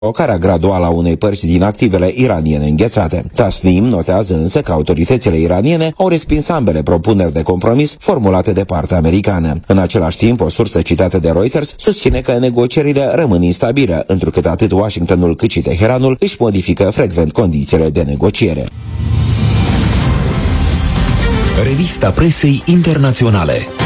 relocarea graduală a unei părți din activele iraniene înghețate. Tasnim notează însă că autoritățile iraniene au respins ambele propuneri de compromis formulate de partea americană. În același timp, o sursă citată de Reuters susține că negocierile rămân instabile, întrucât atât Washingtonul cât și Teheranul își modifică frecvent condițiile de negociere. Revista presei internaționale.